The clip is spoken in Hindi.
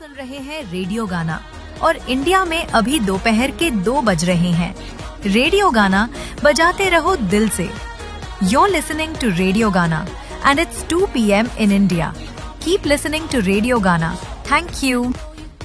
सुन रहे हैं रेडियो गाना और इंडिया में अभी दोपहर के 2 बज रहे हैं। रेडियो गाना बजाते रहो दिल से। You're listening to Radio Gana and it's 2 p.m. in India. Keep listening to Radio Gana. Thank you.